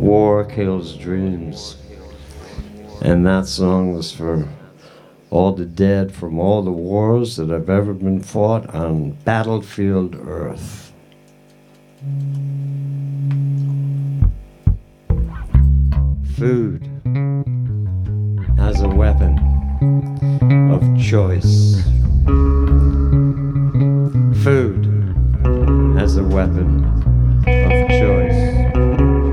War kills dreams. And that song was for all the dead from all the wars that have ever been fought on battlefield Earth. Food as a weapon of choice. Food as a weapon